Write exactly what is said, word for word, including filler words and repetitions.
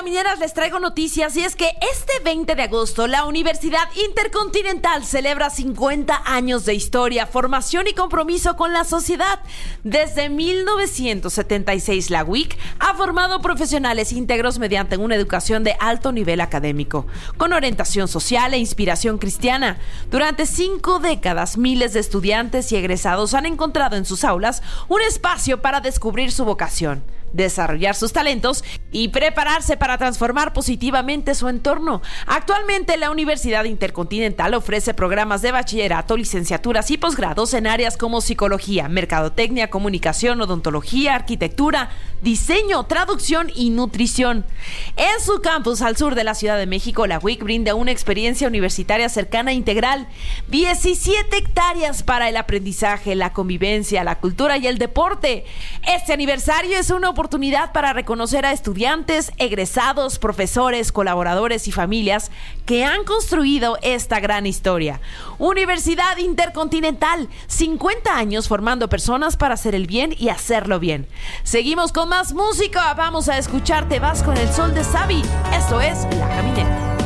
camineras, les traigo noticias y es que este veinte de agosto la Universidad Intercontinental celebra cincuenta años de historia, formación y compromiso con la sociedad. Desde mil novecientos setenta y seis la U I C ha formado profesionales íntegros mediante una educación de alto nivel académico, con orientación social e inspiración cristiana. Durante cinco décadas, miles de estudiantes y egresados han encontrado en sus aulas un espacio para descubrir su vocación, desarrollar sus talentos y prepararse para transformar positivamente su entorno. Actualmente, la Universidad Intercontinental ofrece programas de bachillerato, licenciaturas y posgrados en áreas como psicología, mercadotecnia, comunicación, odontología, arquitectura, diseño, traducción y nutrición. En su campus al sur de la Ciudad de México, la U I C brinda una experiencia universitaria cercana e integral. diecisiete hectáreas para el aprendizaje, la convivencia, la cultura y el deporte. Este aniversario es una oportunidad oportunidad para reconocer a estudiantes, egresados, profesores, colaboradores y familias que han construido esta gran historia. Universidad Intercontinental, cincuenta años formando personas para hacer el bien y hacerlo bien. Seguimos con más música, vamos a escuchar Te vas con el sol de Sabi. Esto es La Caminera.